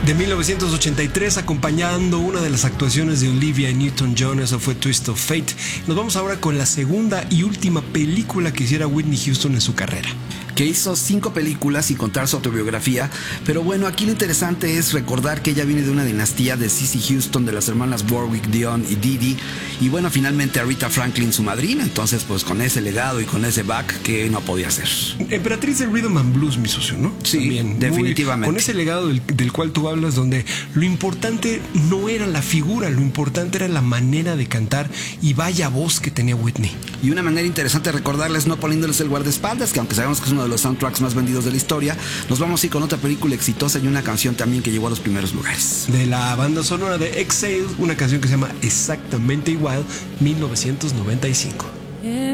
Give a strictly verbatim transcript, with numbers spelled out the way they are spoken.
De mil novecientos ochenta y tres, acompañando una de las actuaciones de Olivia Newton-John, eso fue Twist of Fate. Nos vamos ahora con la segunda y última película que hiciera Whitney Houston en su carrera. Que hizo cinco películas sin contar su autobiografía, pero bueno, aquí lo interesante es recordar que ella viene de una dinastía de Cissy Houston, de las hermanas Warwick, Dion y Didi, y bueno, finalmente Aretha Franklin su madrina, entonces pues con ese legado y con ese back, que no podía ser. Emperatriz del Rhythm and Blues, mi socio, ¿no? Sí, también, definitivamente. Muy, con ese legado del, del cual tú hablas, donde lo importante no era la figura, lo importante era la manera de cantar, y vaya voz que tenía Whitney. Y una manera interesante de recordarles, no poniéndoles el guardaespaldas, que aunque sabemos que es uno de los soundtracks más vendidos de la historia, nos vamos a ir con otra película exitosa y una canción también que llegó a los primeros lugares. De la banda sonora de Exhale, una canción que se llama Exactamente Igual, mil novecientos noventa y cinco.